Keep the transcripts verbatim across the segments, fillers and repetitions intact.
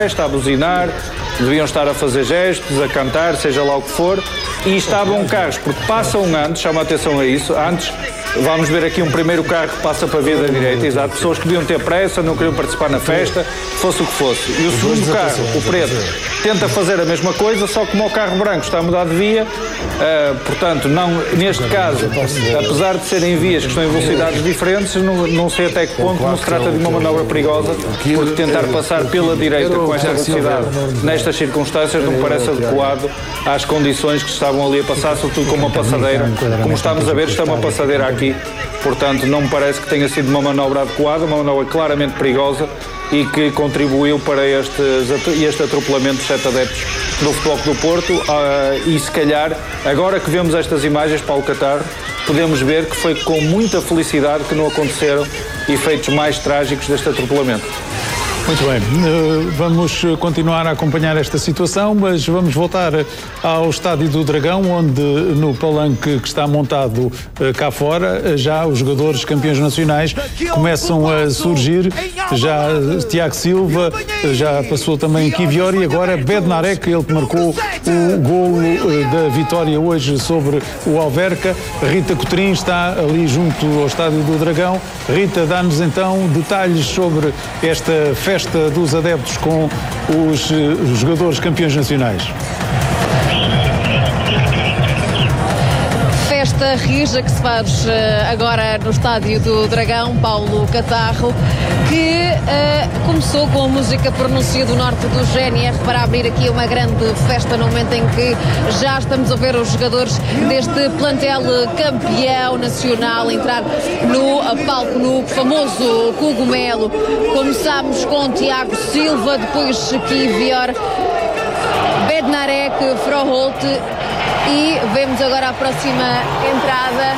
a buzinar, deviam estar a fazer gestos, a cantar, seja lá o que for, e estavam carros, porque passam antes, chama a atenção a isso, antes, vamos ver aqui um primeiro carro que passa para a via da direita, exato, pessoas que deviam ter pressa, não queriam participar na festa, fosse o que fosse. E o segundo carro, o preto, tenta fazer a mesma coisa, só que como o carro branco está a mudar de via, uh, portanto, não, neste caso, apesar de serem vias que estão em velocidades diferentes, não, não sei até que ponto não se trata de uma manobra perigosa, porque tentar passar pela direita com esta velocidade, nestas circunstâncias, não me parece adequado às condições que estavam ali a passar, sobretudo com uma passadeira. Como estamos a ver, está uma passadeira aqui, portanto, não me parece que tenha sido uma manobra adequada, uma manobra claramente perigosa e que contribuiu para este, este atropelamento dos sete adeptos do Futebol Clube do Porto. Uh, e se calhar, agora que vemos estas imagens, Paulo Catarro, podemos ver que foi com muita felicidade que não aconteceram efeitos mais trágicos deste atropelamento. Muito bem, vamos continuar a acompanhar esta situação, mas vamos voltar ao Estádio do Dragão, onde no palanque que está montado cá fora, já os jogadores campeões nacionais começam a surgir. Já Tiago Silva, já passou também Kivior e agora Bednarek, ele que marcou o golo da vitória hoje sobre o Alverca. Rita Cotrim está ali junto ao Estádio do Dragão. Rita, dá-nos então detalhes sobre esta festa festa dos adeptos com os, os jogadores campeões nacionais. Festa rija que se faz uh, agora no Estádio do Dragão, Paulo Catarro, que uh, começou com a música Pronúncia do Norte do G N R para abrir aqui uma grande festa no momento em que já estamos a ver os jogadores deste plantel campeão nacional entrar no uh, palco, no famoso cogumelo. Começámos com Tiago Silva, depois Kivior, Bednarek, Froholt. E vemos agora a próxima entrada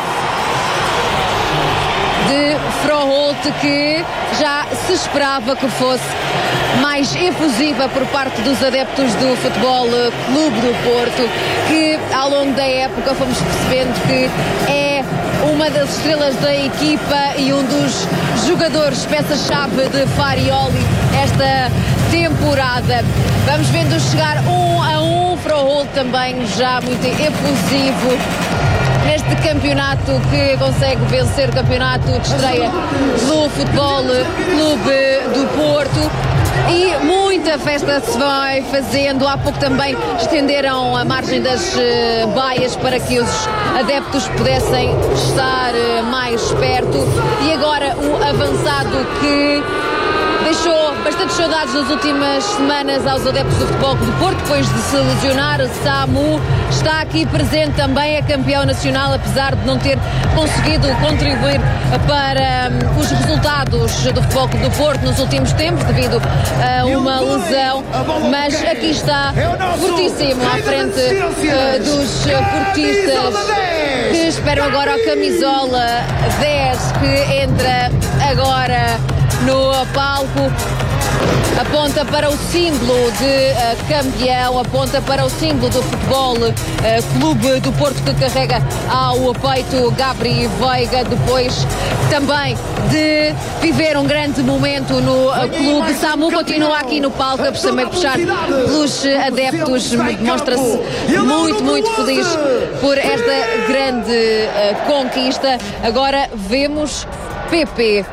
de Froholt, que já se esperava que fosse mais efusiva por parte dos adeptos do Futebol Clube do Porto, que ao longo da época fomos percebendo que é uma das estrelas da equipa e um dos jogadores, peça-chave de Farioli esta temporada. Vamos vendo chegar um a um, Froholt também já muito efusivo neste campeonato, que consegue vencer o campeonato de estreia do Futebol Clube do Porto. E muita festa se vai fazendo. Há pouco também estenderam a margem das uh, baias para que os adeptos pudessem estar uh, mais perto. E agora o avançado que deixou bastante saudades nas últimas semanas aos adeptos do Futebol Clube do Porto, depois de se lesionar. Samu está aqui presente também, é campeão nacional, apesar de não ter conseguido contribuir para um, os resultados do Futebol Clube do Porto nos últimos tempos, devido a uma lesão, mas aqui está fortíssimo à frente uh, dos portistas, que esperam agora a camisola dez, que entra agora no palco. Aponta para o símbolo de uh, campeão, aponta para o símbolo do Futebol uh, Clube do Porto, que carrega ao peito Gabri Veiga, depois também de viver um grande momento no uh, clube. Samu continua aqui no palco, também puxar pelos adeptos, mostra-se muito, muito feliz por esta grande uh, conquista. Agora vemos Pepe,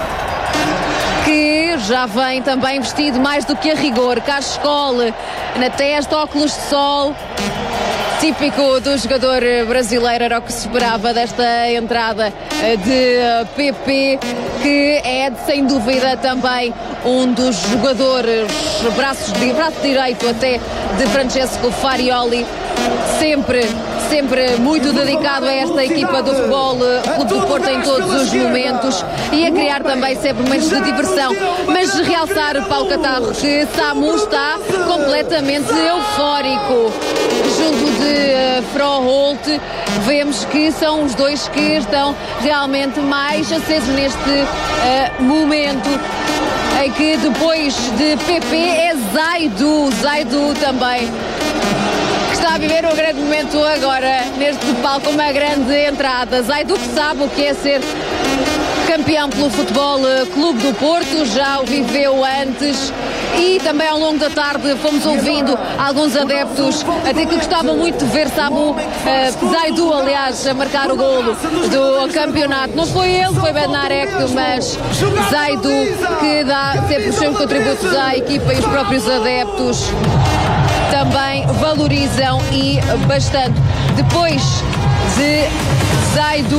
que já vem também vestido mais do que a rigor, cachecol na testa, óculos de sol, típico do jogador brasileiro. Era o que se esperava desta entrada de Pepe, que é sem dúvida também um dos jogadores, braços de, braço direito até de Francesco Farioli, sempre sempre muito dedicado a esta equipa do Futebol Clube do Porto em todos os momentos, e a criar também sempre momentos de diversão. Mas realçar, Paulo Catarro, que Samu está completamente eufórico junto de uh, Froholt. Vemos que são os dois que estão realmente mais acesos neste uh, momento, em que depois de Pepe é Zaidu, Zaidu também está a viver um grande momento agora neste palco, uma grande entrada. Zaidu, que sabe o que é ser campeão pelo Futebol Clube do Porto, já o viveu antes E também ao longo da tarde fomos ouvindo alguns adeptos até que gostavam muito de ver Samu uh, Zaidu, aliás, a marcar o golo do campeonato. Não foi ele, foi Bednarek, mas Zaidu, que dá sempre os seus contributos à equipa, e os próprios adeptos também valorizam e bastante. Depois de Zaidu,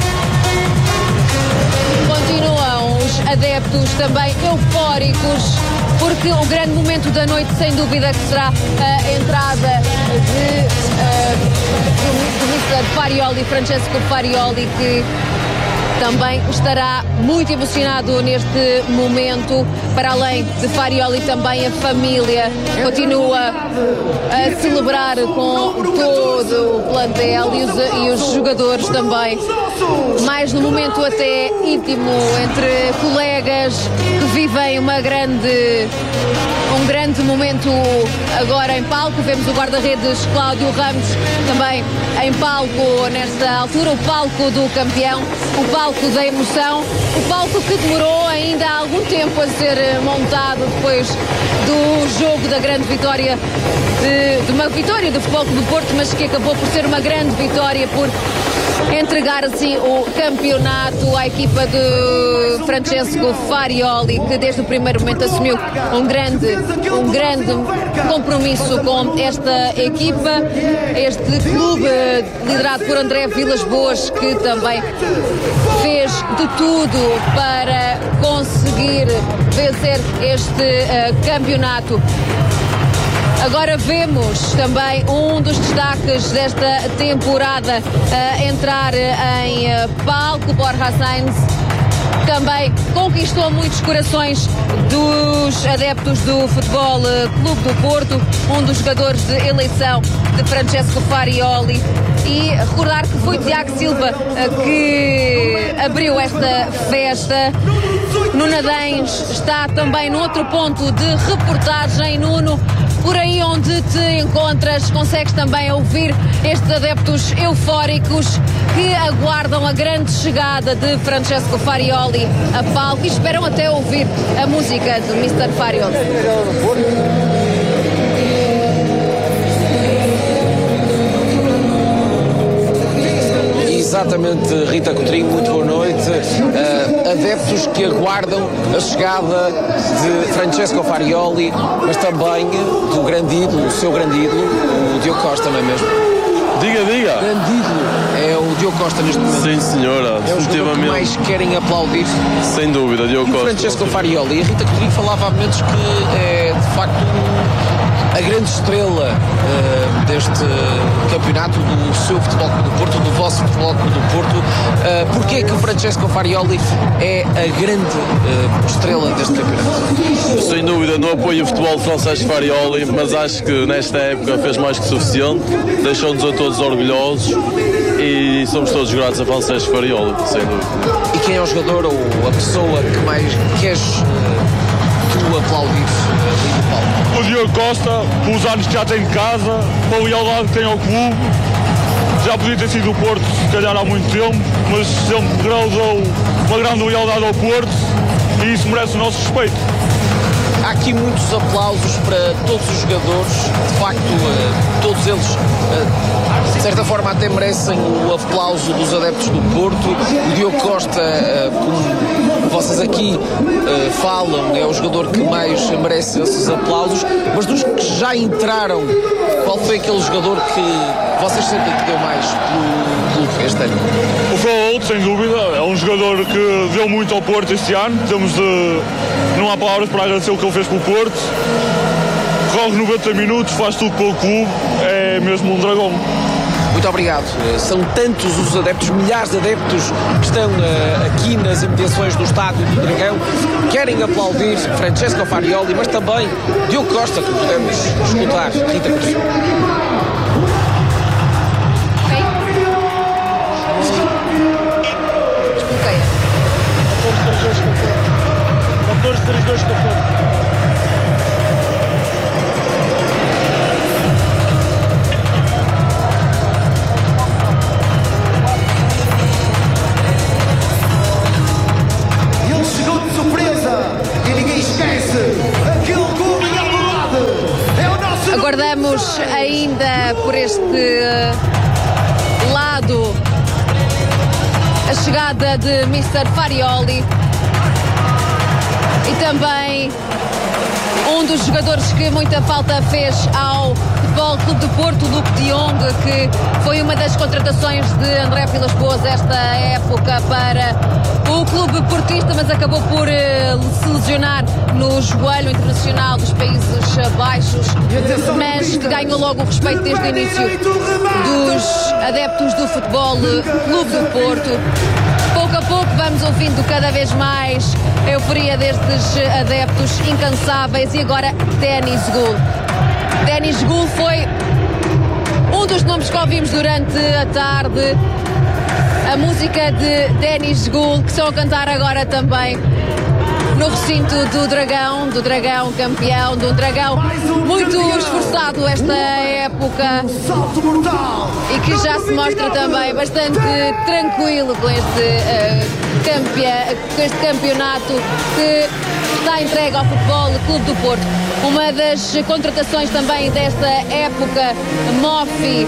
continuam os adeptos também eufóricos, porque o grande momento da noite, sem dúvida, que será a entrada de, uh, do mister Farioli, Francesco Farioli, que também estará muito emocionado neste momento. Para além de Farioli, também a família continua a celebrar com todo o plantel e os, e os jogadores também. Mais no momento até íntimo entre colegas que vivem uma grande, um grande momento agora em palco. Vemos o guarda-redes Cláudio Ramos também em palco nesta altura, o palco do campeão, o palco da emoção, o palco que demorou ainda algum tempo a ser montado depois do jogo da grande vitória, de, de uma vitória do Futebol Clube do Porto, mas que acabou por ser uma grande vitória, por entregar assim o campeonato à equipa de Francesco Farioli, que desde o primeiro momento assumiu um grande, um grande compromisso com esta equipa, este clube liderado por André Vilas-Boas, que também fez de tudo para conseguir vencer este uh, campeonato. Agora vemos também um dos destaques desta temporada a entrar em palco, Borja Sainz. Também conquistou muitos corações dos adeptos do Futebol Clube do Porto, um dos jogadores de eleição de Francesco Farioli. E recordar que foi Tiago Silva que abriu esta festa. Nuno Adães está também no outro ponto de reportagem. Nuno, por aí onde te encontras, consegues também ouvir estes adeptos eufóricos que aguardam a grande chegada de Francesco Farioli a palco e esperam até ouvir a música do mister Farioli. Exatamente, Rita Coutinho, muito boa noite. Uh, adeptos que aguardam a chegada de Francesco Farioli, mas também do grande ídolo, o seu grande ídolo, o Diogo Costa, não é mesmo? Diga, diga. O grande ídolo é o Diogo Costa neste momento. Sim, senhora. É o jogador que mais querem aplaudir. Sem dúvida, Diogo Costa. Francesco Farioli. E a Rita Coutinho falava há momentos que é, de facto, a grande estrela uh, deste campeonato, do seu Futebol Clube do Porto, do vosso Futebol Clube do Porto. Uh, Porquê é que o Francesco Farioli é a grande uh, estrela deste campeonato? Sem dúvida, não apoio o futebol de Francesco Farioli, mas acho que nesta época fez mais que suficiente, deixou-nos a todos orgulhosos e somos todos gratos a Francesco Farioli, sem dúvida. E quem é o jogador ou a pessoa que mais queres uh, tu aplaudir ali no palco? O Diogo Costa, pelos anos que já tem de casa, pela lealdade que tem ao clube. Já podia ter sido o Porto, se calhar há muito tempo, mas sempre graudou uma grande lealdade ao Porto e isso merece o nosso respeito. Há aqui muitos aplausos para todos os jogadores, de facto, uh, todos eles, uh, de certa forma, até merecem o aplauso dos adeptos do Porto. O Diogo Costa, uh, como vocês aqui uh, falam, é o jogador que mais merece esses aplausos, mas dos que já entraram, qual foi aquele jogador que vocês sentem que deu mais pelo clube este ano? O Raul, sem dúvida, é um jogador que deu muito ao Porto este ano. Temos de... Não há palavras para agradecer o que ele fez pelo Porto. Corre noventa minutos, faz tudo pelo clube, é mesmo um dragão. Muito obrigado. São tantos os adeptos, milhares de adeptos que estão uh, aqui nas imediações do estádio do Dragão, querem aplaudir Francesco Farioli, mas também Diogo Costa, que podemos escutar. Rita Coutinho. catorze, três, dois, catorze. Ele chegou de surpresa e ninguém esquece aquele gol. Aguardamos ainda por este lado a chegada de mister Farioli e também um dos jogadores que muita falta fez ao Futebol Clube do Porto, Luque de Jong, que foi uma das contratações de André Vilas-Boas esta época para o clube portista, mas acabou por uh, se lesionar no joelho internacional dos Países Baixos, mas que ganhou logo o respeito desde o início dos adeptos do Futebol Clube do Porto. Pouco a pouco vamos ouvindo cada vez mais a euforia destes adeptos incansáveis. E agora Deniz Gül. Deniz Gül foi um dos nomes que ouvimos durante a tarde. A música de Deniz Gül, que estão a cantar agora também no recinto do Dragão, do Dragão campeão, do Dragão muito esforçado esta época e que já se mostra também bastante tranquilo com este, uh, campia, com este campeonato que está entregue ao Futebol Clube do Porto. Uma das contratações também desta época, Mofi,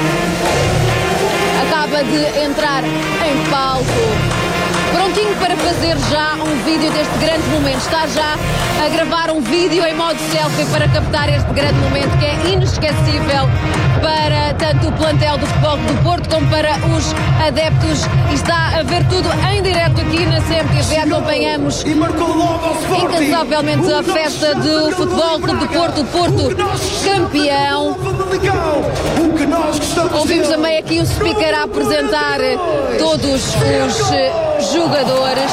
acaba de entrar em palco, prontinho para fazer já um vídeo deste grande momento. Está já a gravar um vídeo em modo selfie para captar este grande momento que é inesquecível para tanto o plantel do Futebol do Porto como para os adeptos. E está a ver tudo em direto aqui na C M T V. Acompanhamos incansavelmente a festa do Futebol Clube do Porto, o Porto campeão. Ouvimos também aqui o speaker a apresentar todos os jogadores.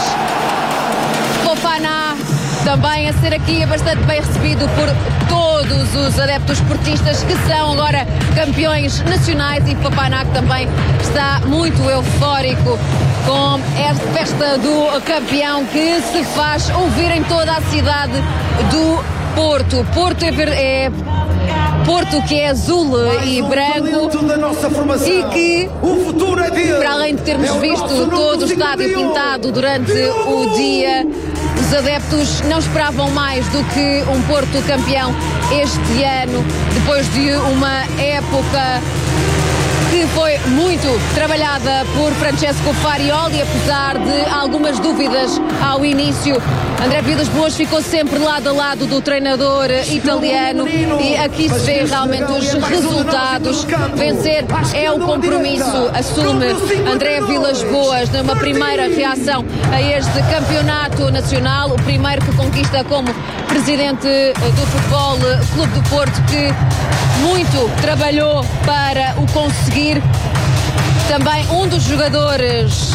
Fofana também a ser aqui bastante bem recebido por todos os adeptos portistas que são agora campeões nacionais, e Fofana também está muito eufórico com esta festa do campeão que se faz ouvir em toda a cidade do Porto. Porto é, é Porto que é azul e branco e que, para além de termos visto todo o estádio pintado durante o dia, os adeptos não esperavam mais do que um Porto campeão este ano, depois de uma época que foi muito trabalhada por Francesco Farioli, apesar de algumas dúvidas ao início. André Vilas-Boas ficou sempre lado a lado do treinador italiano e aqui se vê realmente os resultados. Vencer é o compromisso, assume André Vilas-Boas numa primeira reação a este campeonato nacional, o primeiro que conquista como presidente do Futebol Clube do Porto, que muito trabalhou para o conseguir. Também um dos jogadores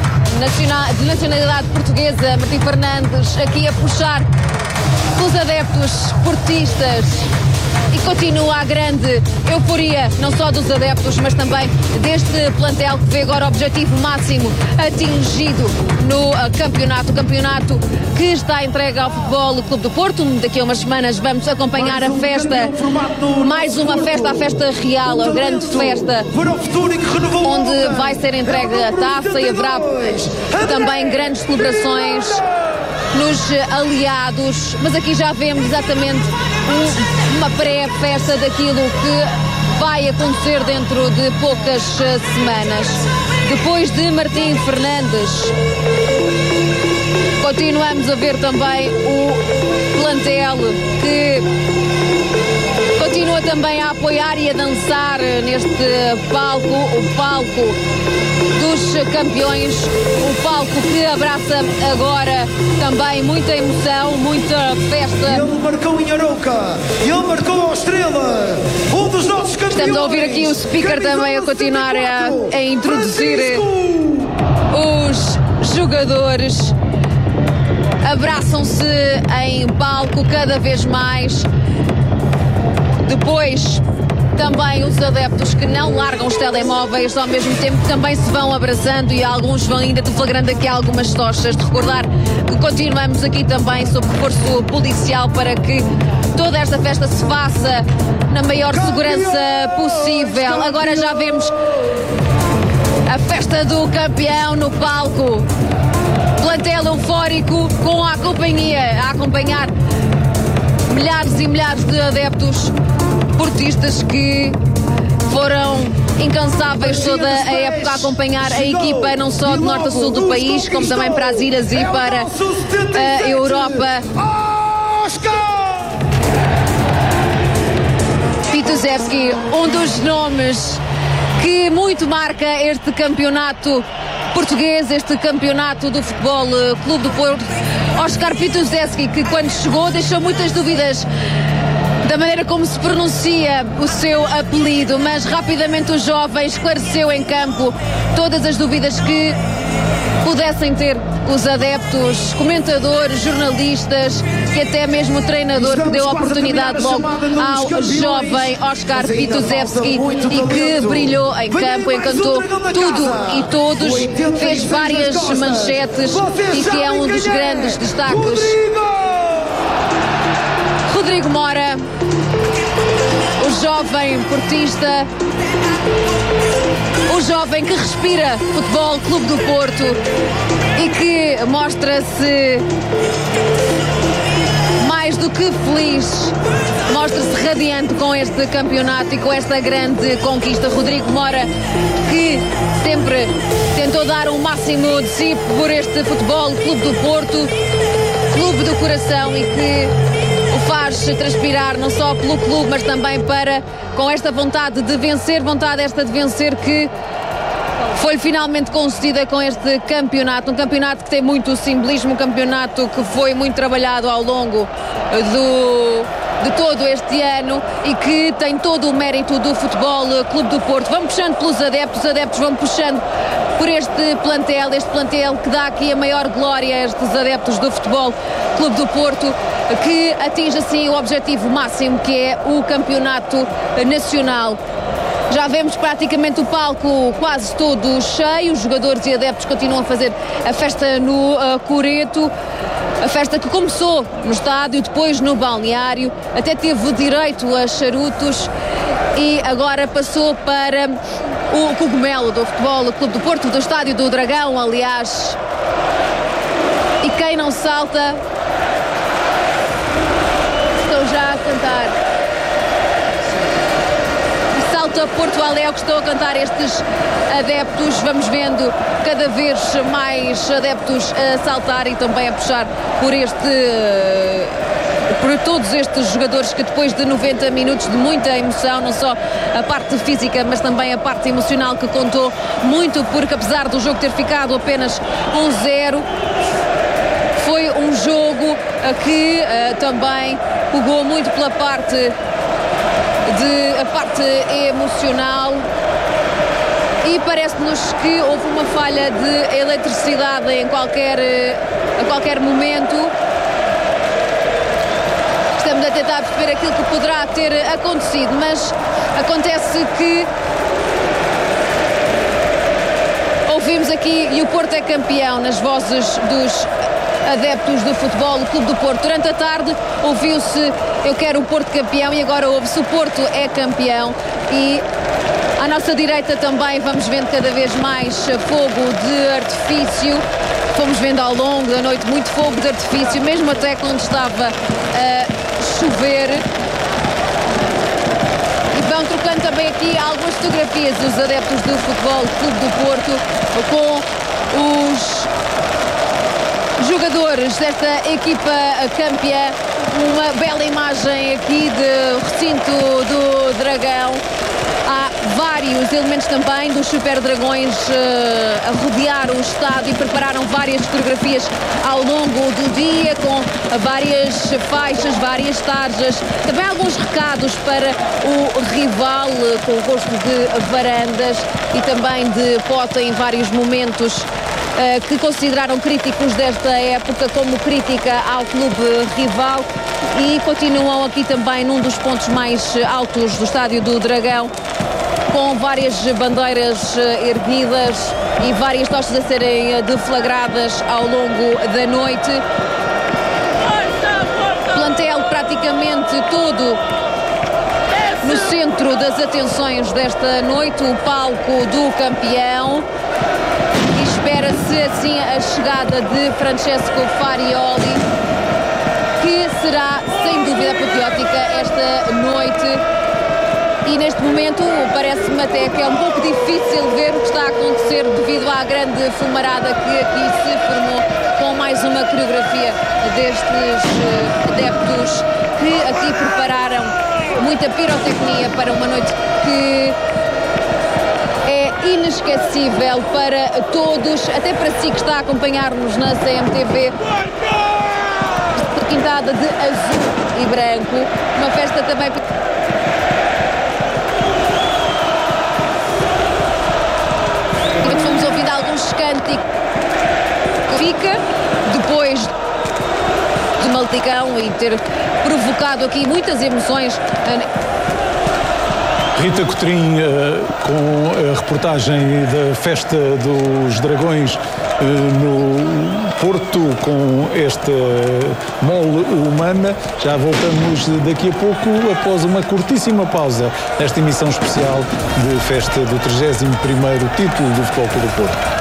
de nacionalidade portuguesa, Martim Fernandes, aqui a puxar os adeptos portistas, e continua a grande euforia, não só dos adeptos, mas também deste plantel que vê agora o objetivo máximo atingido no campeonato, o campeonato que está entregue ao Futebol Clube do Porto. Daqui a umas semanas vamos acompanhar a festa, mais uma festa, a festa real, a grande festa, onde vai ser entregue a taça e haverá também grandes celebrações nos aliados, mas aqui já vemos exatamente um, uma pré-festa daquilo que vai acontecer dentro de poucas semanas. Depois de Martim Fernandes, continuamos a ver também o plantel que continua também a apoiar e a dançar neste palco, o palco dos campeões, o palco que abraça agora também muita emoção, muita festa. Ele marcou em Arouca, ele marcou a Estrela, um dos nossos campeões. Estamos a ouvir aqui o speaker também a continuar a, a introduzir os jogadores. Abraçam-se em palco cada vez mais. Depois, também os adeptos que não largam os telemóveis, ao mesmo tempo que também se vão abraçando, e alguns vão ainda deflagrando aqui algumas tochas. De recordar que continuamos aqui também sob reforço policial para que toda esta festa se faça na maior segurança possível. Agora já vemos a festa do campeão no palco. Plantel eufórico com a companhia a acompanhar milhares e milhares de adeptos portistas que foram incansáveis toda a época a acompanhar a equipa, não só de norte a sul do país, como também para as ilhas e para a Europa. Pitusevski, um dos nomes que muito marca este campeonato português, este campeonato do Futebol Clube do Porto. Óscar Pitusevski, que quando chegou deixou muitas dúvidas da maneira como se pronuncia o seu apelido, mas rapidamente o jovem esclareceu em campo todas as dúvidas que pudessem ter os adeptos, comentadores, jornalistas e até mesmo o treinador, que deu a oportunidade logo ao jovem Óscar Pitusevski e que brilhou em campo, encantou tudo e todos, fez várias manchetes e que é um dos grandes destaques. Rodrigo Mora, o jovem portista, o jovem que respira Futebol Clube do Porto e que mostra-se mais do que feliz, mostra-se radiante com este campeonato e com esta grande conquista. Rodrigo Mora, que sempre tentou dar o máximo de si por este Futebol Clube do Porto, clube do coração, e que o faz transpirar não só pelo clube, mas também para, com esta vontade de vencer, vontade esta de vencer que foi finalmente concedida com este campeonato, um campeonato que tem muito simbolismo, um campeonato que foi muito trabalhado ao longo do, de todo este ano e que tem todo o mérito do Futebol Clube do Porto. Vão puxando pelos adeptos, os adeptos vão puxando por este plantel, este plantel que dá aqui a maior glória a estes adeptos do Futebol Clube do Porto, que atinge assim o objetivo máximo, que é o campeonato nacional. Já vemos praticamente o palco quase todo cheio, os jogadores e adeptos continuam a fazer a festa no uh, Coreto, a festa que começou no estádio, depois no balneário, até teve direito a charutos e agora passou para o cogumelo do Futebol Clube do Porto, do Estádio do Dragão, aliás. E quem não salta, estão já a cantar. Salta Porto Alegre, que estão a cantar estes adeptos. Vamos vendo cada vez mais adeptos a saltar e também a puxar por este, por todos estes jogadores que depois de noventa minutos de muita emoção, não só a parte física, mas também a parte emocional, que contou muito, porque apesar do jogo ter ficado apenas um zero, foi um jogo que uh, também pegou muito pela parte de a parte emocional e parece-nos que houve uma falha de eletricidade em qualquer, a qualquer momento. Estamos a tentar perceber aquilo que poderá ter acontecido, mas acontece que ouvimos aqui e o Porto é campeão nas vozes dos adeptos do Futebol Clube do Porto. Durante a tarde ouviu-se eu quero o Porto campeão e agora ouve-se o Porto é campeão. E à nossa direita também vamos vendo cada vez mais fogo de artifício. Fomos vendo ao longo da noite muito fogo de artifício, mesmo até quando estava a chover. E vão trocando também aqui algumas fotografias dos adeptos do Futebol Clube do Porto com os jogadores desta equipa campeã. Uma bela imagem aqui do recinto do Dragão. Há vários elementos também dos Super Dragões uh, a rodear o estádio e prepararam várias fotografias ao longo do dia, com várias faixas, várias tarjas, também alguns recados para o rival, uh, com o rosto de varandas e também de Pota em vários momentos. Uh, que consideraram críticos desta época como crítica ao clube rival, e continuam aqui também num dos pontos mais altos do Estádio do Dragão, com várias bandeiras uh, erguidas e várias tochas a serem uh, deflagradas ao longo da noite. Plantel praticamente todo no centro das atenções desta noite, o palco do campeão. Espera-se assim a chegada de Francesco Farioli, que será sem dúvida apoteótica esta noite. e neste momento parece-me até que é um pouco difícil ver o que está a acontecer devido à grande fumarada que aqui se formou com mais uma coreografia destes adeptos que aqui prepararam muita pirotecnia para uma noite que é inesquecível para todos, até para si que está a acompanhar-nos na C M T V. Pintada de azul e branco, uma festa também. Fomos ouvindo alguns cânticos. Fica depois de Malticão e ter provocado aqui muitas emoções. Rita Cotrim, com a reportagem da Festa dos Dragões no Porto, com esta mole humana. Já voltamos daqui a pouco, após uma curtíssima pausa, nesta emissão especial de festa do trigésimo primeiro título do Futebol Clube do Porto.